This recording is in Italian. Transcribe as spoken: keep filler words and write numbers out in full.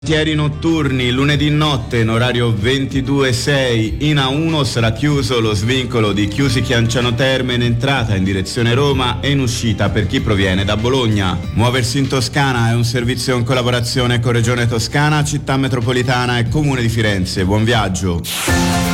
Cantieri notturni, lunedì notte in orario ventidue sei, in A uno sarà chiuso lo svincolo di Chiusi Chianciano Terme in entrata in direzione Roma e in uscita per chi proviene da Bologna. Muoversi in Toscana è un servizio in collaborazione con Regione Toscana, Città Metropolitana e Comune di Firenze. Buon viaggio!